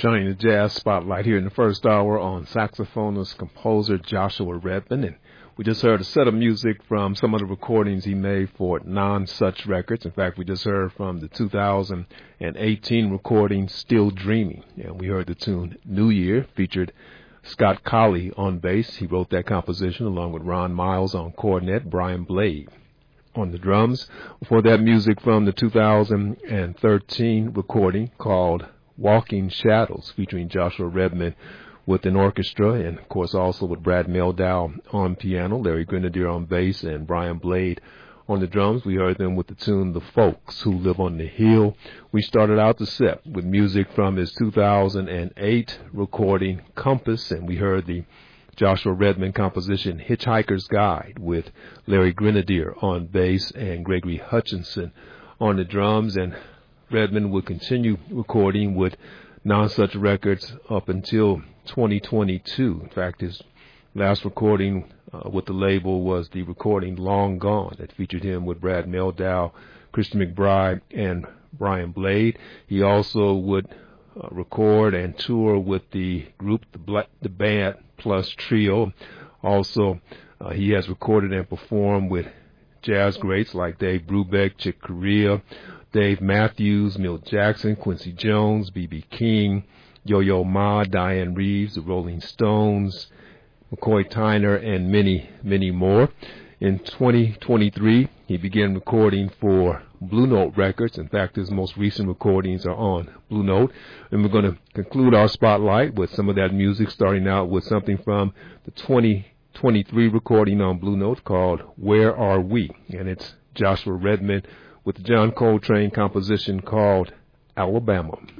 Shining the Jazz Spotlight here in the first hour on saxophonist, composer Joshua Redman. And we just heard a set of music from some of the recordings he made for Non-Such Records. In fact, we just heard from the 2018 recording Still Dreaming. And we heard the tune New Year, featured Scott Colley on bass. He wrote that composition along with Ron Miles on cornet, Brian Blade on the drums. Before that, music from the 2013 recording called Walking Shadows, featuring Joshua Redman with an orchestra, and of course also with Brad Mehldau on piano, Larry Grenadier on bass, and Brian Blade on the drums. We heard them with the tune The Folks Who Live on the Hill. We started out the set with music from his 2008 recording Compass, and we heard the Joshua Redman composition Hitchhiker's Guide with Larry Grenadier on bass and Gregory Hutchinson on the drums. And Redman would continue recording with Non-Such Records up until 2022. In fact, his last recording with the label was the recording Long Gone that featured him with Brad Mehldau, Christian McBride, and Brian Blade. He also would record and tour with the group The Band Plus Trio. Also, he has recorded and performed with jazz greats like Dave Brubeck, Chick Corea, Dave Matthews, Milt Jackson, Quincy Jones, B.B. King, Yo-Yo Ma, Diane Reeves, the Rolling Stones, McCoy Tyner, and many, many more. In 2023, he began recording for Blue Note Records. In fact, his most recent recordings are on Blue Note. And we're going to conclude our spotlight with some of that music, starting out with something from the 2023 recording on Blue Note called Where Are We? And it's Joshua Redman with the John Coltrane composition called Alabama.